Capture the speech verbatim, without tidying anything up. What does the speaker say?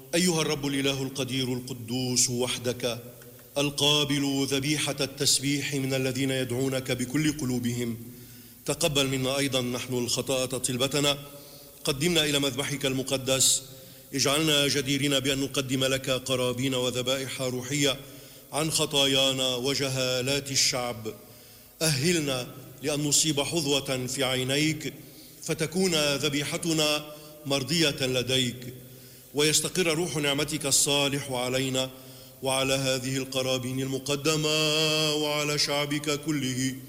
أيها الرب الإله القدير القدوس وحدك القابل ذبيحة التسبيح من الذين يدعونك بكل قلوبهم، تقبل منا أيضا نحن الخطاة طلبتنا، قدمنا إلى مذبحك المقدس، اجعلنا جديرين بأن نقدم لك قرابين وذبائح روحية عن خطايانا وجهالات الشعب. أهلنا لأن نصيب حظوة في عينيك، فتكون ذبيحتنا مرضية لديك، ويستقر روح نعمتك الصالح علينا وعلى هذه القرابين المقدمة وعلى شعبك كله